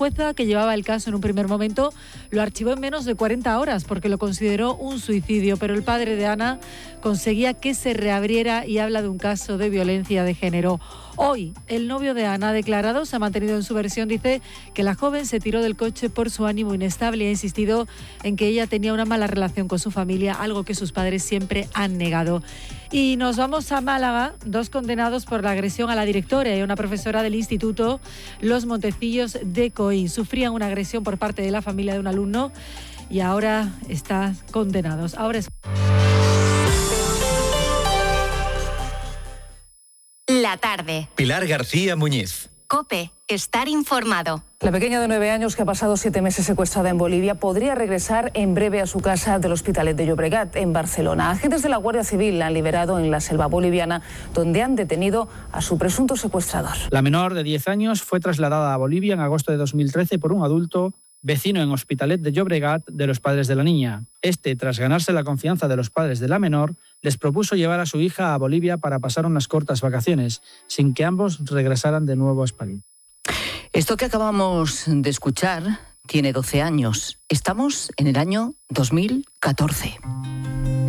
jueza que llevaba el caso en un primer momento lo archivó en menos de 40 horas porque lo consideró un suicidio, pero el padre de Ana conseguía que se reabriera y habla de un caso de violencia de género. Hoy, el novio de Ana ha declarado, se ha mantenido en su versión, dice que la joven se tiró del coche por su ánimo inestable y ha insistido en que ella tenía una mala relación con su familia, algo que sus padres siempre han negado. Y nos vamos a Málaga, 2 condenados por la agresión a la directora y a una profesora del instituto Los Montecillos de Coín. Sufrían una agresión por parte de la familia de un alumno y ahora están condenados. La tarde. Pilar García Muñiz. COPE. Estar informado. La pequeña de 9 años que ha pasado 7 meses secuestrada en Bolivia podría regresar en breve a su casa del Hospitalet de Llobregat, en Barcelona. Agentes de la Guardia Civil la han liberado en la selva boliviana, donde han detenido a su presunto secuestrador. La menor de 10 años fue trasladada a Bolivia en agosto de 2013 por un adulto vecino en Hospitalet de Llobregat de los padres de la niña. Tras ganarse la confianza de los padres de la menor, les propuso llevar a su hija a Bolivia para pasar unas cortas vacaciones, sin que ambos regresaran de nuevo a España. Esto que acabamos de escuchar tiene 12 años. Estamos en el año 2014.